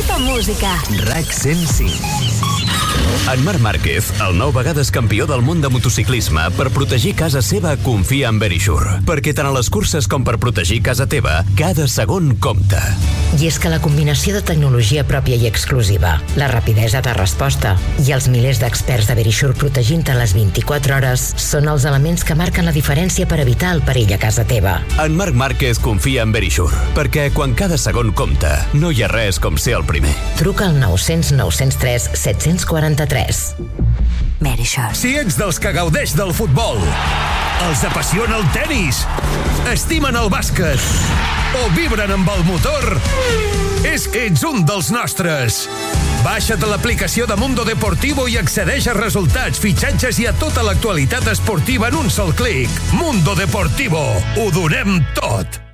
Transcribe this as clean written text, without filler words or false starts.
Molta música. RAC 105. En Marc Márquez, el 9 vegades campió del món de motociclisme, per protegir casa seva confia en Verisure. Perquè tant a les curses com per protegir casa teva, cada segon compta. I és que la combinació de tecnologia pròpia i exclusiva, la rapidesa de resposta i els milers d'experts de Verisure protegint-te les 24 hores són els elements que marquen la diferència per evitar el perill a casa teva. En Marc Márquez confia en Verisure, perquè quan cada segon compta, no hi ha res com ser el primer. Truca al 900 903 743. Verisure. Si ets dels que gaudeix del futbol, els apassiona el tenis, estimen el bàsquet o vibren amb el motor, és que ets un dels nostres. Baixa't l'aplicació de Mundo Deportivo i accedeix a resultats, fitxatges i a tota l'actualitat esportiva en un sol clic. Mundo Deportivo. Ho donem tot.